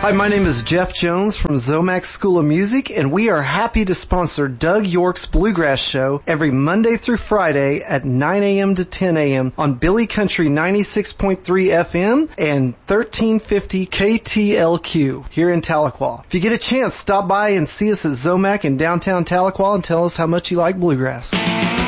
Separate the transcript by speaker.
Speaker 1: Hi, my name is Jeff Jones from Zomax School of Music, and we are happy to sponsor Doug York's Bluegrass Show every Monday through Friday at 9 a.m. to 10 a.m. on Billy Country 96.3 FM and 1350 KTLQ here in Tahlequah. If you get a chance, stop by and see us at Zomac in downtown Tahlequah and tell us how much you like bluegrass.